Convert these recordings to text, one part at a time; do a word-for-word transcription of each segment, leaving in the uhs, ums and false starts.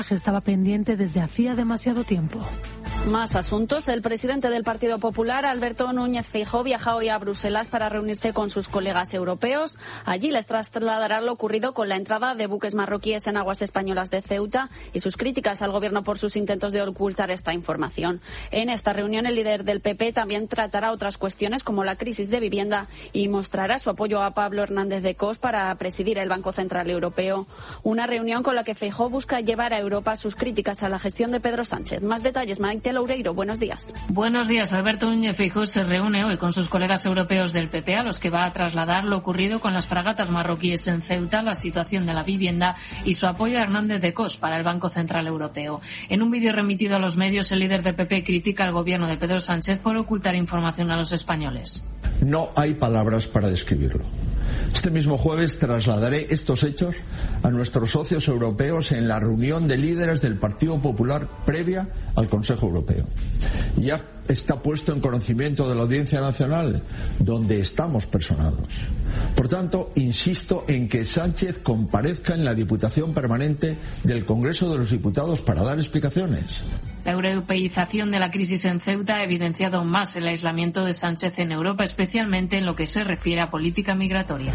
Estaba pendiente desde hacía demasiado tiempo. Más asuntos. El presidente del Partido Popular, Alberto Núñez Feijóo, viaja hoy a Bruselas para reunirse con sus colegas europeos. Allí les trasladará lo ocurrido con la entrada de buques marroquíes en aguas españolas de Ceuta y sus críticas al gobierno por sus intentos de ocultar esta información. En esta reunión, el líder del P P también tratará otras cuestiones como la crisis de vivienda y mostrará su apoyo a Pablo Hernández de Cos para presidir el Banco Central Europeo. Una reunión con la que Feijóo busca llevar a Europa sus críticas a la gestión de Pedro Sánchez. Más detalles, Maite Loureiro, buenos días. Buenos días. Alberto Núñez Feijóo se reúne hoy con sus colegas europeos del P P, a los que va a trasladar lo ocurrido con las fragatas marroquíes en Ceuta, la situación de la vivienda y su apoyo a Hernández de Cos para el Banco Central Europeo. En un vídeo remitido a los medios, el líder del P P critica al gobierno de Pedro Sánchez por ocultar información a los españoles. No hay palabras para describirlo. Este mismo jueves trasladaré estos hechos a nuestros socios europeos en la reunión de líderes del Partido Popular previa al Consejo Europeo. Ya está puesto en conocimiento de la Audiencia Nacional, donde estamos personados. Por tanto, insisto en que Sánchez comparezca en la Diputación Permanente del Congreso de los Diputados para dar explicaciones. La europeización de la crisis en Ceuta ha evidenciado más el aislamiento de Sánchez en Europa, especialmente en lo que se refiere a política migratoria.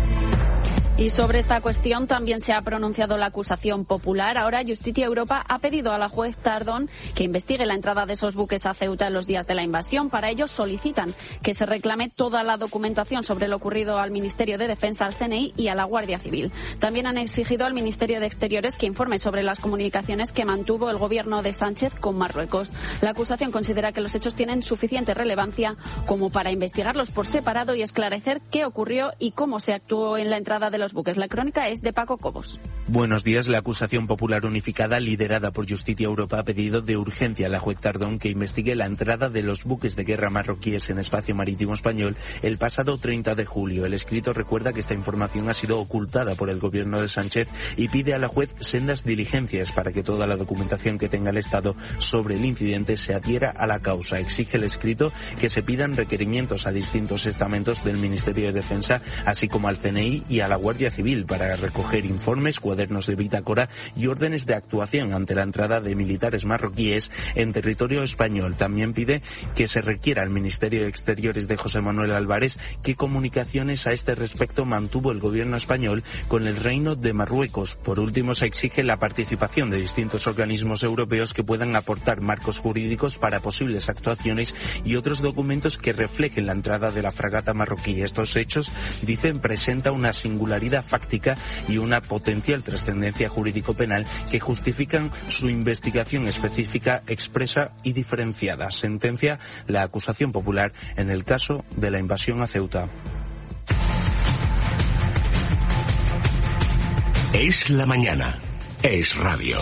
Y sobre esta cuestión también se ha pronunciado la acusación popular. Ahora Justicia Europa ha pedido a la juez Tardón que investigue la entrada de esos buques a Ceuta en los días de la invasión. Para ello solicitan que se reclame toda la documentación sobre lo ocurrido al Ministerio de Defensa, al C N I y a la Guardia Civil. También han exigido al Ministerio de Exteriores que informe sobre las comunicaciones que mantuvo el gobierno de Sánchez con Marruecos. La acusación considera que los hechos tienen suficiente relevancia como para investigarlos por separado y esclarecer qué ocurrió y cómo se actuó en la entrada de los buques. La crónica es de Paco Cobos. Buenos días. La acusación popular unificada liderada por Justicia Europa ha pedido de urgencia a la juez Tardón que investigue la entrada de los buques de guerra marroquíes en espacio marítimo español el pasado treinta de julio. El escrito recuerda que esta información ha sido ocultada por el gobierno de Sánchez y pide a la juez sendas diligencias para que toda la documentación que tenga el Estado sobre el incidente se adhiera a la causa. Exige el escrito que se pidan requerimientos a distintos estamentos del Ministerio de Defensa, así como al C N I y a la Guardia Civil, para recoger informes, cuadernos de bitácora y órdenes de actuación ante la entrada de militares marroquíes en territorio español. También pide que se requiera al Ministerio de Exteriores de José Manuel Álvarez qué comunicaciones a este respecto mantuvo el gobierno español con el Reino de Marruecos. Por último, se exige la participación de distintos organismos europeos que puedan aportar marcos jurídicos para posibles actuaciones y otros documentos que reflejen la entrada de la fragata marroquí. Estos hechos, dicen, presenta una singularidad fáctica y una potencial trascendencia jurídico-penal que justifican su investigación específica, expresa y diferenciada. Sentencia la acusación popular en el caso de la invasión a Ceuta. Es la mañana. Es radio.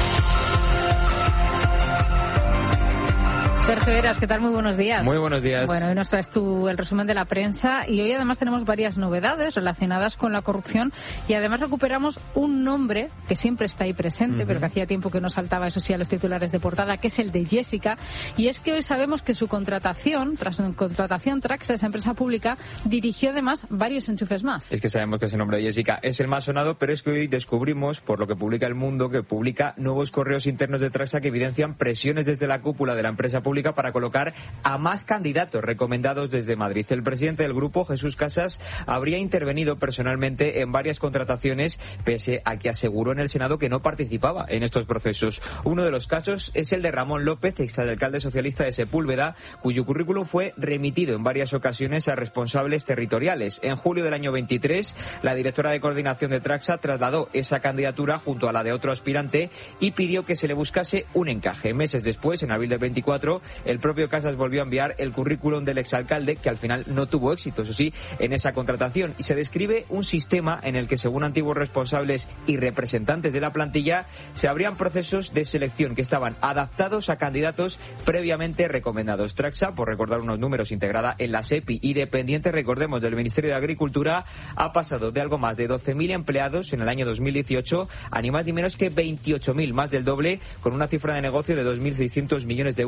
Sergio Heras, ¿qué tal? Muy buenos días. Muy buenos días. Bueno, hoy nos traes tú el resumen de la prensa y hoy además tenemos varias novedades relacionadas con la corrupción y además recuperamos un nombre que siempre está ahí presente, uh-huh. pero que hacía tiempo que no saltaba, eso sí, a los titulares de portada, que es el de Jessica. Y es que hoy sabemos que su contratación, tras su contratación, Traxa, esa empresa pública, dirigió además varios enchufes más. Es que sabemos que ese nombre de Jessica es el más sonado, pero es que hoy descubrimos, por lo que publica El Mundo, que publica nuevos correos internos de Traxa que evidencian presiones desde la cúpula de la empresa pública para colocar a más candidatos recomendados desde Madrid. El presidente del grupo, Jesús Casas, habría intervenido personalmente en varias contrataciones, pese a que aseguró en el Senado que no participaba en estos procesos. Uno de los casos es el de Ramón López, exalcalde socialista de Sepúlveda, cuyo currículum fue remitido en varias ocasiones a responsables territoriales. En julio del año veintitrés, la directora de coordinación de Traxa trasladó esa candidatura junto a la de otro aspirante y pidió que se le buscase un encaje. Meses después, en abril del veinticuatro, el propio Casas volvió a enviar el currículum del exalcalde, que al final no tuvo éxito, eso sí, en esa contratación. Y se describe un sistema en el que, según antiguos responsables y representantes de la plantilla, se abrían procesos de selección que estaban adaptados a candidatos previamente recomendados. Traxa, por recordar unos números, integrada en la SEPI y dependiente, recordemos, del Ministerio de Agricultura, ha pasado de algo más de doce mil empleados en el año dos mil dieciocho a ni más ni menos que veintiocho mil, más del doble, con una cifra de negocio de dos mil seiscientos millones de euros en dos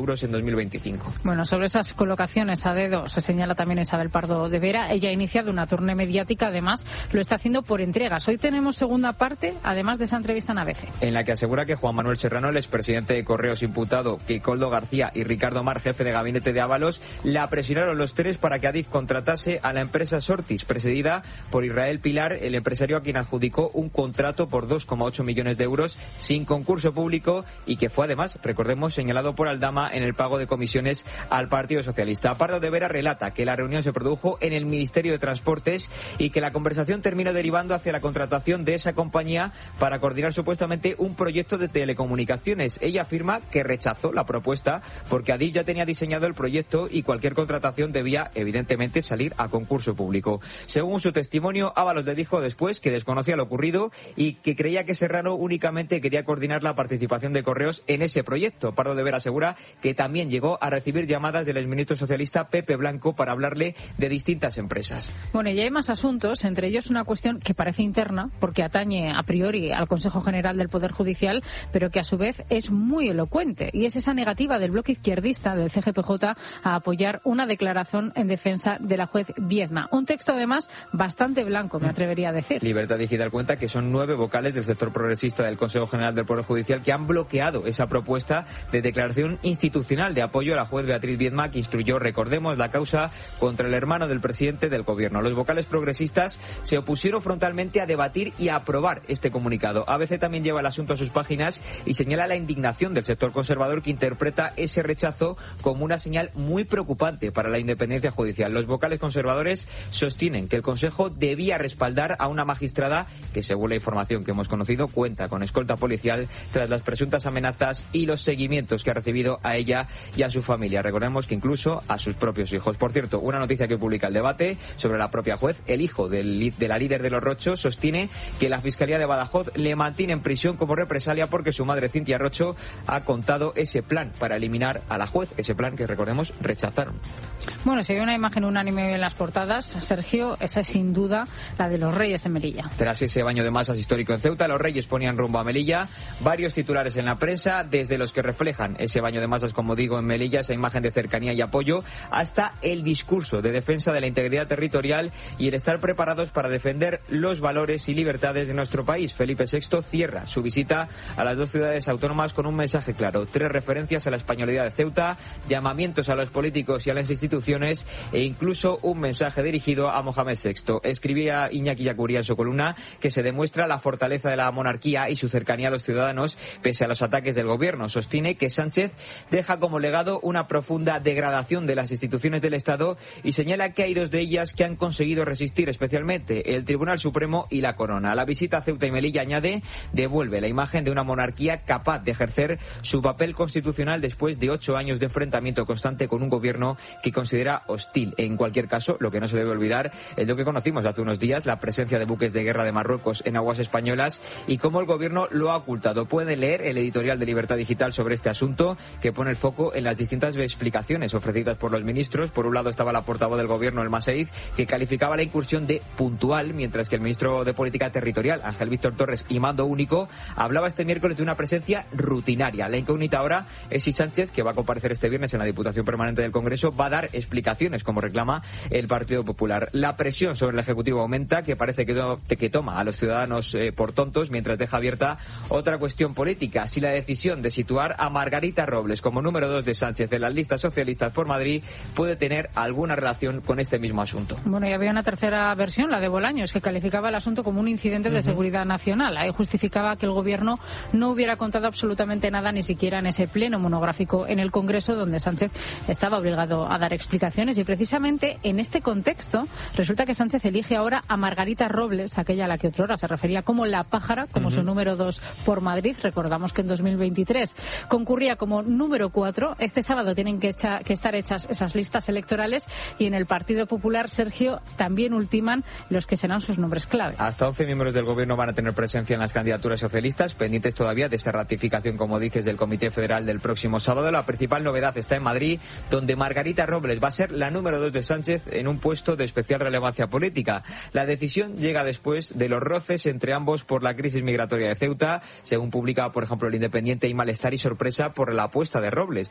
dos mil veinticinco. Bueno, sobre esas colocaciones a dedo se señala también Isabel Pardo de Vera. Ella ha iniciado una tournée mediática, además lo está haciendo por entregas. Hoy tenemos segunda parte, además de esa entrevista en A B C. En la que asegura que Juan Manuel Serrano, el expresidente de Correos imputado, que Koldo García y Ricardo Mar, jefe de gabinete de Ábalos, la presionaron los tres para que Adif contratase a la empresa Sortis, presidida por Israel Pilar, el empresario a quien adjudicó un contrato por dos coma ocho millones de euros sin concurso público y que fue además, recordemos, señalado por Aldama en el pago de comisiones al Partido Socialista. Pardo de Vera relata que la reunión se produjo en el Ministerio de Transportes y que la conversación terminó derivando hacia la contratación de esa compañía para coordinar supuestamente un proyecto de telecomunicaciones. Ella afirma que rechazó la propuesta porque Adif ya tenía diseñado el proyecto y cualquier contratación debía, evidentemente, salir a concurso público. Según su testimonio, Ábalos le dijo después que desconocía lo ocurrido y que creía que Serrano únicamente quería coordinar la participación de Correos en ese proyecto. Pardo de Vera asegura que también llegó a recibir llamadas del exministro socialista Pepe Blanco para hablarle de distintas empresas. Bueno, y hay más asuntos, entre ellos una cuestión que parece interna, porque atañe a priori al Consejo General del Poder Judicial, pero que a su vez es muy elocuente, y es esa negativa del bloque izquierdista del C G P J a apoyar una declaración en defensa de la juez Viedma. Un texto, además, bastante blanco, me atrevería a decir. Libertad Digital cuenta que son nueve vocales del sector progresista del Consejo General del Poder Judicial que han bloqueado esa propuesta de declaración institucional de apoyo a la juez Beatriz Viedma, que instruyó, recordemos, la causa contra el hermano del presidente del Gobierno. Los vocales progresistas se opusieron frontalmente a debatir y a aprobar este comunicado. A B C también lleva el asunto a sus páginas y señala la indignación del sector conservador, que interpreta ese rechazo como una señal muy preocupante para la independencia judicial. Los vocales conservadores sostienen que el Consejo debía respaldar a una magistrada que, según la información que hemos conocido, cuenta con escolta policial tras las presuntas amenazas y los seguimientos que ha recibido a ella y a su familia. Recordemos que incluso a sus propios hijos. Por cierto, una noticia que publica El Debate sobre la propia juez: el hijo del, de la líder de los Rocho sostiene que la Fiscalía de Badajoz le mantiene en prisión como represalia porque su madre, Cintia Rocho, ha contado ese plan para eliminar a la juez, ese plan que, recordemos, rechazaron. Bueno, si hay una imagen unánime en las portadas, Sergio, esa es sin duda la de los Reyes en Melilla. Tras ese baño de masas histórico en Ceuta, los Reyes ponían rumbo a Melilla. Varios titulares en la prensa, desde los que reflejan ese baño de masas, como digo, en Melilla, esa imagen de cercanía y apoyo, hasta el discurso de defensa de la integridad territorial y el estar preparados para defender los valores y libertades de nuestro país. Felipe sexto cierra su visita a las dos ciudades autónomas con un mensaje claro: tres referencias a la españolidad de Ceuta, llamamientos a los políticos y a las instituciones e incluso un mensaje dirigido a Mohamed sexto. Escribía Iñaki Yacuría en su columna que se demuestra la fortaleza de la monarquía y su cercanía a los ciudadanos pese a los ataques del gobierno. Sostiene que Sánchez deja como legado una profunda degradación de las instituciones del Estado y señala que hay dos de ellas que han conseguido resistir, especialmente el Tribunal Supremo y la Corona. La visita a Ceuta y Melilla, añade, devuelve la imagen de una monarquía capaz de ejercer su papel constitucional después de ocho años de enfrentamiento constante con un gobierno que considera hostil. En cualquier caso, lo que no se debe olvidar es lo que conocimos hace unos días, la presencia de buques de guerra de Marruecos en aguas españolas y cómo el gobierno lo ha ocultado. Pueden leer el editorial de Libertad Digital sobre este asunto, que pone el foco en las distintas explicaciones ofrecidas por los ministros. Por un lado estaba la portavoz del gobierno, El Maseiz, que calificaba la incursión de puntual, mientras que el ministro de Política Territorial, Ángel Víctor Torres, y mando único, hablaba este miércoles de una presencia rutinaria. La incógnita ahora es si Sánchez, que va a comparecer este viernes en la Diputación Permanente del Congreso, va a dar explicaciones, como reclama el Partido Popular. La presión sobre el Ejecutivo aumenta, que parece que, to que toma a los ciudadanos eh, por tontos, mientras deja abierta otra cuestión política: si la decisión de situar a Margarita Robles como número dos de Sánchez en las listas socialistas por Madrid puede tener alguna relación con este mismo asunto. Bueno, y había una tercera versión, la de Bolaños, que calificaba el asunto como un incidente de uh-huh. seguridad nacional. Ahí justificaba que el gobierno no hubiera contado absolutamente nada, ni siquiera en ese pleno monográfico en el Congreso, donde Sánchez estaba obligado a dar explicaciones. Y precisamente en este contexto resulta que Sánchez elige ahora a Margarita Robles, aquella a la que otrora se refería como la pájara, como uh-huh. su número dos por Madrid. Recordamos que en dos mil veintitrés concurría como número cuatro. Este sábado tienen que, echa, que estar hechas esas listas electorales y en el Partido Popular, Sergio, también ultiman los que serán sus nombres clave. Hasta once miembros del gobierno van a tener presencia en las candidaturas socialistas, pendientes todavía de esa ratificación, como dices, del Comité Federal del próximo sábado. La principal novedad está en Madrid, donde Margarita Robles va a ser la número dos de Sánchez en un puesto de especial relevancia política. La decisión llega después de los roces entre ambos por la crisis migratoria de Ceuta, según publica, por ejemplo, El Independiente, y malestar y sorpresa por la apuesta de Robles.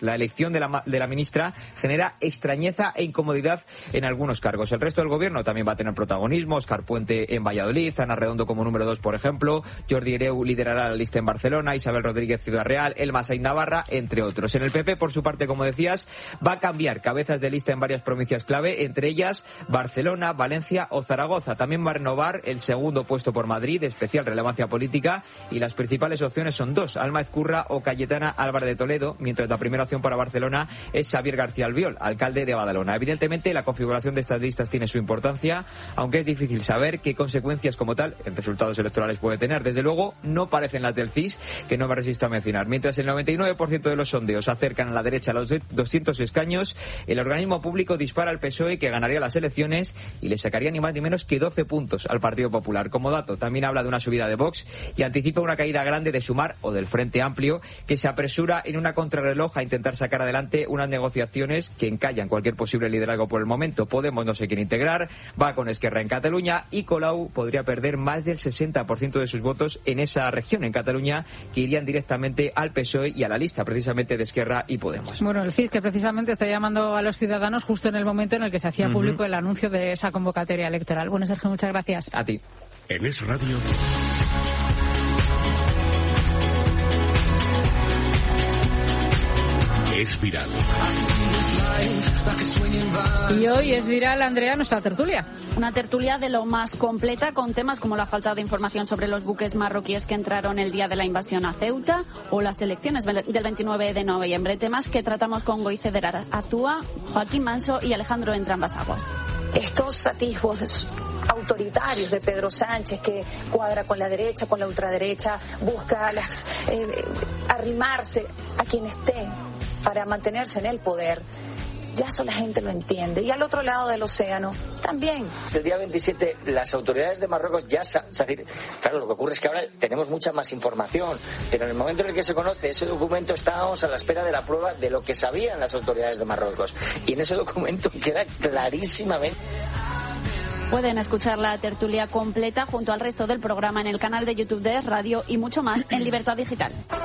La elección de la, de la ministra genera extrañeza e incomodidad en algunos cargos. El resto del gobierno también va a tener protagonismo. Óscar Puente en Valladolid, Ana Redondo como número dos, por ejemplo, Jordi Hereu liderará la lista en Barcelona, Isabel Rodríguez Ciudad Real, Elma Sainz Navarra, entre otros. En el P P, por su parte, como decías, va a cambiar cabezas de lista en varias provincias clave, entre ellas Barcelona, Valencia o Zaragoza. También va a renovar el segundo puesto por Madrid, de especial relevancia política, y las principales opciones son dos, Alma Ezcurra o Cayetana Álvarez de Toledo, mientras la primera opción para Barcelona es Xavier García Albiol, alcalde de Badalona. Evidentemente, la configuración de estas listas tiene su importancia, aunque es difícil saber qué consecuencias como tal en resultados electorales puede tener. Desde luego, no parecen las del C I S, que no me resisto a mencionar. Mientras el noventa y nueve por ciento de los sondeos acercan a la derecha a los doscientos escaños, el organismo público dispara al P S O E, que ganaría las elecciones y le sacaría ni más ni menos que doce puntos al Partido Popular. Como dato, también habla de una subida de Vox y anticipa una caída grande de Sumar o del Frente Amplio, que se apresura en una contrarreloj a intentar sacar adelante unas negociaciones que encallan cualquier posible liderazgo por el momento. Podemos no se quiere integrar, va con Esquerra en Cataluña y Colau podría perder más del sesenta por ciento de sus votos en esa región, en Cataluña, que irían directamente al P S O E y a la lista precisamente de Esquerra y Podemos. Bueno, el C I S, que precisamente está llamando a los ciudadanos justo en el momento en el que se hacía uh-huh. público el anuncio de esa convocatoria electoral. Bueno, Sergio, muchas gracias. A ti. En Es Radio. Es viral. Y hoy es viral, Andrea, nuestra tertulia. Una tertulia de lo más completa, con temas como la falta de información sobre los buques marroquíes que entraron el día de la invasión a Ceuta o las elecciones del veintinueve de noviembre. Temas que tratamos con Goize Azúa, Joaquín Manso y Alejandro Entrambas-Aguas. Estos atisbos autoritarios de Pedro Sánchez, que cuadra con la derecha, con la ultraderecha, busca las, eh, arrimarse a quien esté para mantenerse en el poder, ya eso la gente lo entiende. Y al otro lado del océano también. El día veintisiete las autoridades de Marruecos ya saben. Claro, lo que ocurre es que ahora tenemos mucha más información, pero en el momento en el que se conoce ese documento estábamos a la espera de la prueba de lo que sabían las autoridades de Marruecos. Y en ese documento queda clarísimamente. Pueden escuchar la tertulia completa junto al resto del programa en el canal de YouTube de Es Radio y mucho más en Libertad Digital.